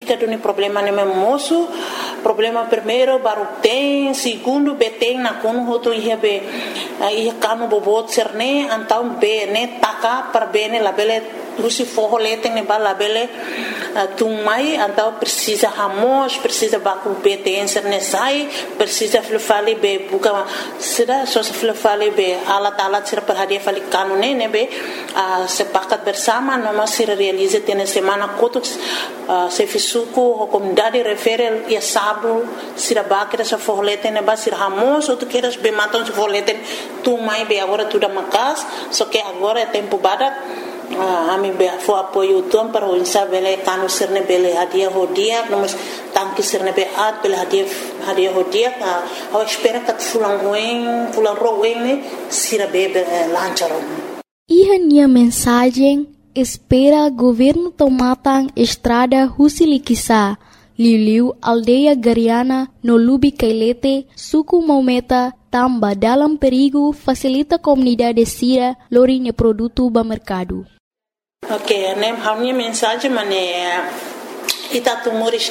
do problema nem moço, problema primeiro baru tem, segundo beteng na kono hoto ia be ia kanu bobot serne antau be ne taka per bene la bele rusi forro leteng ne bala bele tumai antau precisa hamos, precisa baku beteng serne sai, precisa flufali be buka sira so flufali be alat-alat sira perhadia fali kanu ne be sepakat bersama noma sira realize tene semana kotuk se fisuku comunidade refere ia sabu sira bakira sa forleten ne ba sira hamos outro queiras be matam se forleten tu mai be agora tudo macas só que agora é tempo badak ami be fo apoio tom para o insabele kanu sirne bele hadia hodia nomos tanki sirne be at bele hadia hodia a espera que fulang roen ne sira be lancharon. Minha mensagem espera governo tomatang estrada Husilikisa, Liliu aldeia Gariana no Lubi Kailete, suku Maumeta, tamba dalam perigo facilita comunidade sira lorinha produto ba mercado. Ok, a minha mensagem é itatu Moris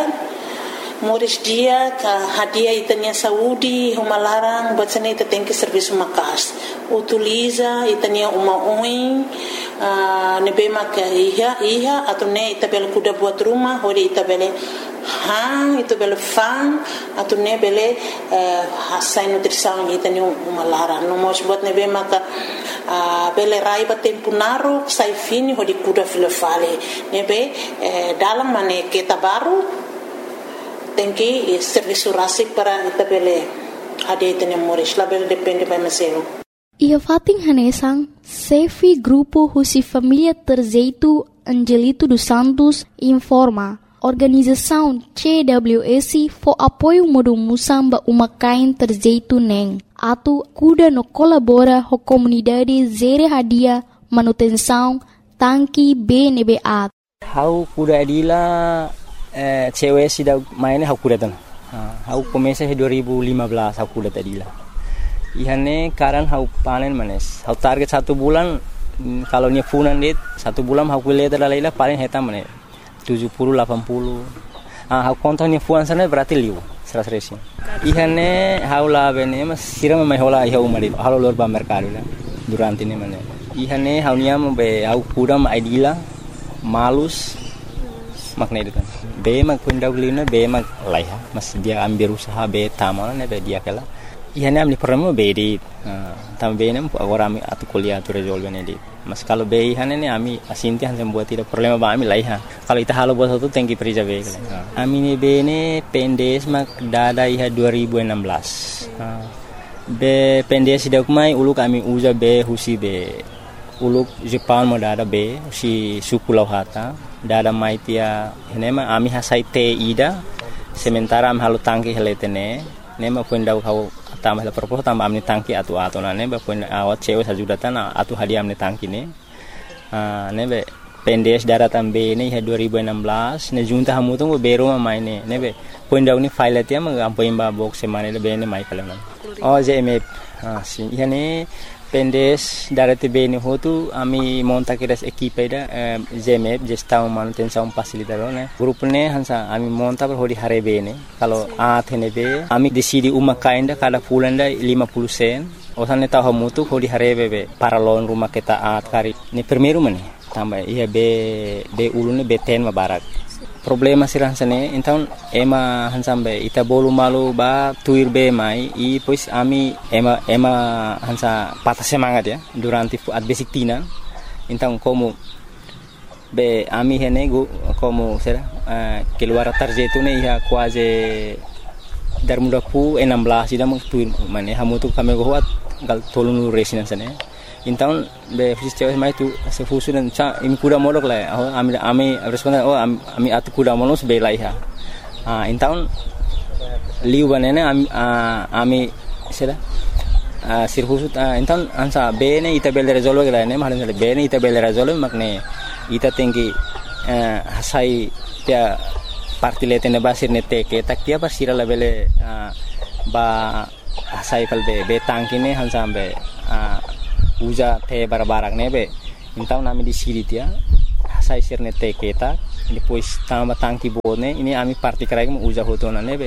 dia ka hadia itania saúde uma larang bacana ita tem que serviço makas utiliza itania uma oin nebe maka iha atau ne ita bel kuda buat rumah hori ita bele ita bele fan atau ne bele hasai nutrição itania uma larang no mos buat nebe maka bele raiba tempo naru sai fini hori kuda filofale nebe dalam mane kita baru tem que serviço rasik para itabele ade tene moris label depende by meselo. Ia fating hanesang Sefi Grupo Husi Família Terzeito Angelito dos Santos informa organização CWS for apoio modo musamba umakain Terzeito neng atu kuda no colabora ho comunidade zere hadia manutenção tanki BNBA. Hau kuda adila cewek sudah mainnya aku datang. Aku komesa 2015 aku datang tadi lah. Ihane karan aku panen manes. Aku target 1 bulan kalau nya funan dit 1 bulan aku lihat lalailah paling hetam manes 70-80. Aku kontak nya funan sana berarti liu 100. Ihane haula bene mas siram mai hola iha umari halo lor ba mercado lah durante ini manes. Ihane haunya be aku kudam idila malus makna itu kan. Be mag pundaw lina be mag laiha mas dia ambil usaha be tamal ne be dia kala ihane amni problema be di tam be nem agora ami atu kuliah tu resolve ne di mas kalau be ihane ne ami asinti han buat tidak problema ba ami laiha kalau ita halo bos tu tengki perija be kala ami ne be ne pendes mag dada iha 2016 be pendes dak mai uluk ami uza be husi be uluk Jepang mo dada be si suku lauhata dada maitia nema ami hasai te ida sementara am halu tangki heletene nema punda kau tambah la propos tambah amni tangki atu nane ba punda awat cewek sajudatan atu hadiah amni tangki ne nebe pendes dara tambe ne 2016 ne junta hamu tu bero maine nebe punda uni file tia mag ampo imba box semane le bene mai kala JMF si ihane pendes darati bene hotu ami monta kiras equipe da JMF gestão manutenção facilitador né grupo ne hansa ami monta per hodi hare bene kalau athene be ami decidi uma kainda kada fulanda 50 sen osane tahu hamutu hodi hare bebe para lon rumah kita at kari ni primeiro mane tambah ia be ulune be ten mabarak problema sirang sane então ema hansambe ita bolu malu ba tuir be mai I pois ami ema hansa patah semangat ya durante at basic tina então como be ami hene como será keluar tarjeto ne ia quase dar muda pu 16 ida tuir mane hamutu kame goat gal tolunu resinan sane então be fisios mai tu se fusu dan cha imi kuda molok la ami responda ami atu kuda molos be laiha então liu banene ami sera sir fusu então ansa be ne ita bel resolve la ne mahalan be ne ita bel resolve makne ita tengi hasai tia parti letene basir ne teke tak tia basira la bele ba hasai kal be tangkine hansa be uja te barbarak nebe então nami di siri tia hasai sirne te keta depois tambah tangki botne ini ami parti krai mo uja hotona nebe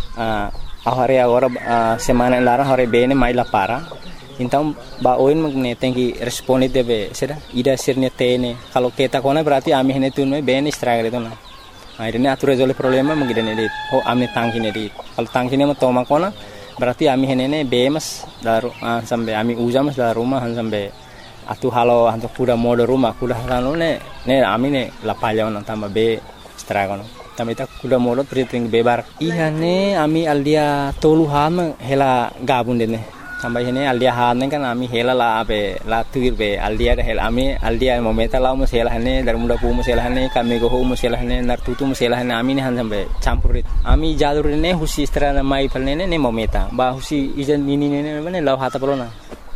ahare agora semana lara hore bene mai la para então ba oin magne tenki responde debe seda ida sirne tene kalau kita kona berarti ami hene tunme bene struggle itu na akhirnya atur resolve problema magidane dit ami tangki ne dit kalau tangki ne mo toma kona berarti ami hene ne bemas daru sampai ami uja mas da rumah sampai atu halo untuk kuda modo rumah kuda halo ne ami ne la palya on tambah be struggle tambah ita kuda modo priting bebar iya ne ami aldia tolu ham hela gabun dene tambah ini aldia han kan ami hela la abe la tuir be aldia hela ami aldia momenta la musela hane dar muda pu musela hane kami go musela hane nar tutu musela hane ami ne han sampai campurit ami jalur ne husi strana mai palne ne momenta ba husi ijan nini ne mane law hata pelona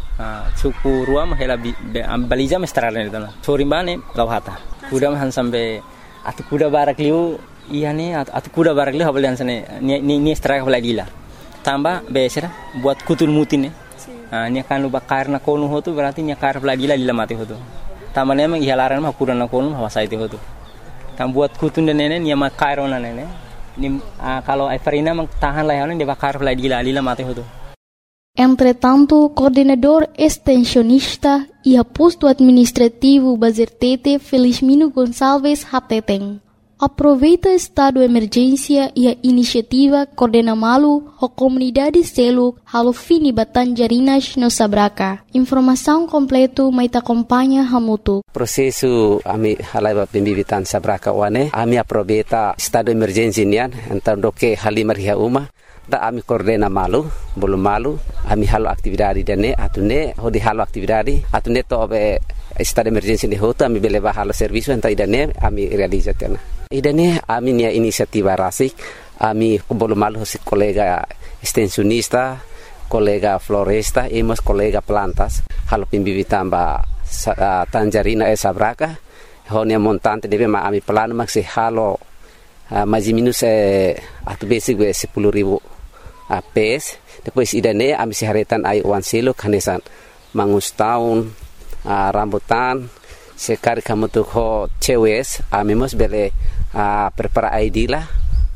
suku ruam hela baliza mestrana itu na sorimbane law hata kuda han sampai atu kuda barak liu iya ne atu kuda barak liu habalian sane ni strike lagi lah tambah besera buat kutul mutin nya kan luba karna konu hotu berarti nya kar lagi la mati hotu tambah ne mang ihalaran mah kurana konu hawasa itu hotu tam buat kutun dan nene nya mak kairona nene ni kalau Everina mang tahan lah ne de bakar lagi la mati hotu. Entretanto, coordenador extensionista e posto administrativo Bazertete Felizmino Gonçalves Hateteng aproveita estado de emergência e a iniciativa Coordena Malu a comunidade Seluk halo fini Batanjarinas no Sabraka. Informação completo mai acompanha Hamutu. Prosesu ami halai pembibitan Sabraka wane ami aproveita estado de emergência nian então doke halimar hia uma da ami Coordena Malu belum malu ami halo aktividade dane atune hodi halo aktividade atune to be estado de emergência de hota ami beleva halo serviço então idane ami realizatena. Idane ami nia inisiativa rasik ami belum malu si kolega extensionista kolega floresta emos kolega plantas halo pembibitan ba Tanjarina Sabraka honia montante debe ma ami plano maksi halo mais minus atu basic 10.000 PS depois idane ami siharetan ai wan selo kanesan mangus tahun rambutan sekali kamu tuh ho cewes ami mos bele prepara ID lah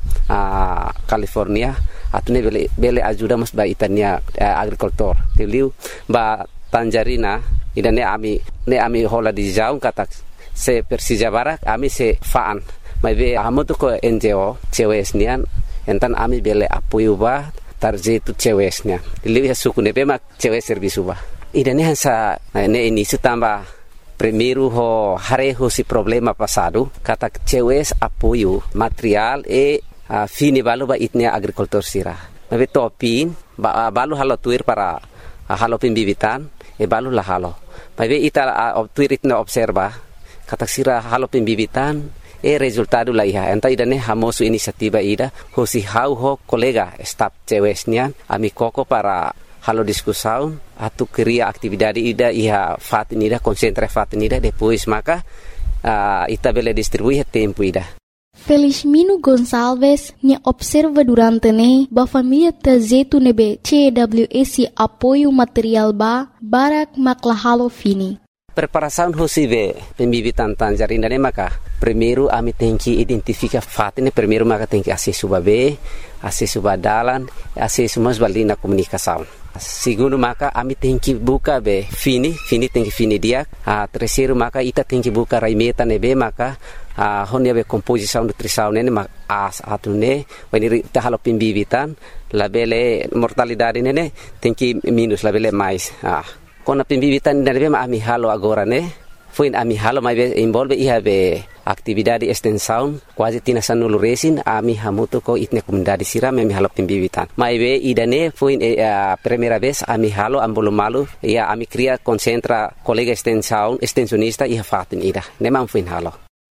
California atune bele ajuda mos ba itania agrikultur tiliu ba Tanjarina idane ami hola di jauh kata se Persija Barak ami se faan mai be amu tuh ko NGO cewes nian entan ami bele apoio ba tarje tu cewesnya tiliu ya suku nebe mak cewes servisu ba idane hansa ne ini tambah primeiro ho hareho si problema passado kata cewes apoio material fini balu ba itnia agrikultur sira mabe topin balu halo tuir para halo pembibitan balu lah halo mabe ita tuir itna observa kata sira halo pembibitan resultado la iha enta idane hamosu inisiativa ida hosi ho kolega staf cewesnya ami koko para halo discussão atu cria atividade ida iha fatin ida concentra fatin ida depois maka ita bele distribuir tempo ida. Felizmino Gonçalves nya observa durante ne ba família tazetu nebe CWS apoio material ba barak makla halo fini. Preparação hosive pembibitan Tanjarina ne maka primeiro ami tenki identifica fatin primeiro maka tenki acesso babe acesso badalan acesso mas balina comunicação. Segundo maka ami tenki buka be fini tenki fini dia terceiro maka ita tenki buka raimeta nebe maka honia be composição nutrição nene atune wani ta halo pembibitan labele mortalidade nene tenki minus labele mais kona pembibitan nebe ma ami halo agora ne foi ami halo mai be involve iha be atividade extensão quase tina sanulu resin ami hamuto ko itne comunidade sira me halo pembibitan mai be idane foi primeira vez ami halo ambolo malu ia ami cria concentra colega extensionista iha fatin ida nemang foi halo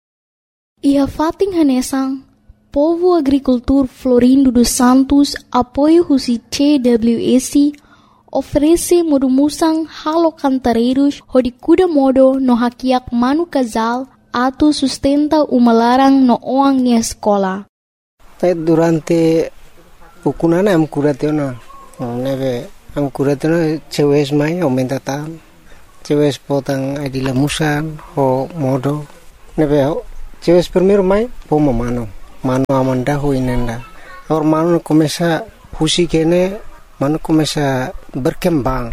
iha fatin hanesang povo agricultor Florindo dos Santos apoio husi CWS oferece modumusang halo cantareiros hodi kuda modo no hakiak manu casal atu sustenta umalarang no oang ni escola. Durante pukunana am kuratena neve am kuratena cewes mai aumenta tam cewes potang adila musan ho modo neve cewek primeiro mai poma mano amanda ho inenda or mano começa husi kene mano começa berkembang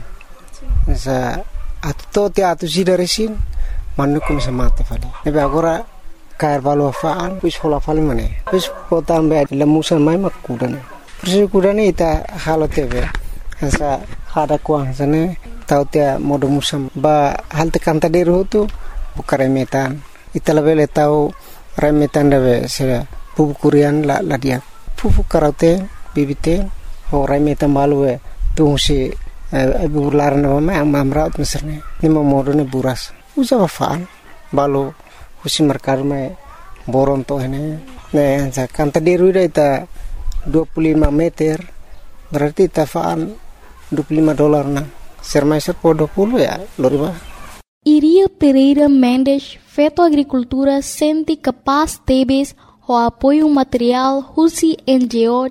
sa atto te atu sidaresin mano começa mate fale nebe agora kair balu afaan pus hola fale mane pus potan be lemusan mai makudan persi kudan ita halo tebe sa hada kuang sane tau te modo musam ba hal te kanta deru tu bukaremetan ita lebele tau remetan dabe se pupu kurian la dia pupu karate bibite ho remetan balue tu si bular na ma amra meserne ni modo ne buras usa wafaan balu husi merkar me boron to ne sa kanta deru ita 25 meter berarti tafaan $25 na sermaiser po 20 ya loriba. Iria Pereira Mendes, Feto Agricultura, sente capaz tebes o apoio material Husi NGO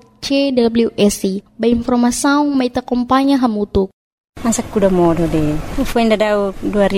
CWSI. Ba informação mai te acompanha hamutuk. Masa kuda modo de. Foi ainda dau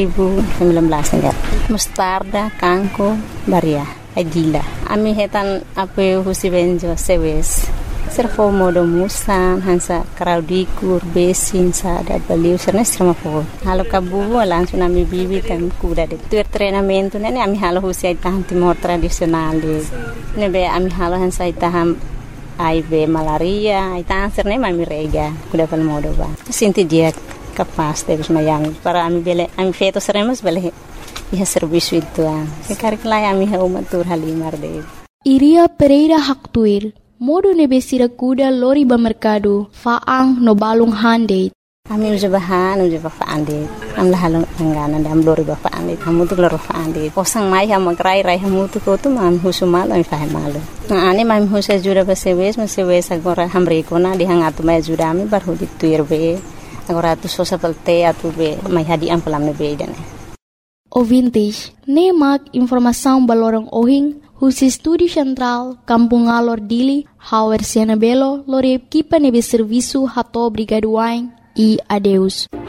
2019 enggak. Mustarda, kangko, baria, adila. Ami hetan apoio Husi NGO sewes. Servo modo musan hansa kraudikur besin sa da baliu serna strama fo halo kabu langsung ami bibi tam kuda de tuer treinamento nene ami halo husi taham timor tradisional de nebe ami halo hansa taham aibe malaria itang serne mami rega kuda pal modo ba sinti dia kapas de mayang para ami bele ami feto seremos bele ia serviço itu sekarang lai ami ha umatur halimar de Iria Pereira Haktuir modo nebesira kuda lori ba mercado faang no balung hande ami uja faande am la halong angana dam lori ba faande hamu tu loro faande posang mai ha magrai rai hamu tu ko tu mam husumal ai fa malo na ani mam husa jura ba sewes agora hamre ko na di hangatu mai jura mi bar hudi tuir be agora tu sosa pelte atu be mai hadi am pelam ne be dane ouvintes nemak informação balorong ohing Husi Studi Central, Kampung Alor Dili, Hauer Siena Belo, Lore Kipa Nebe Serviço Hato Brigaduain e adeus.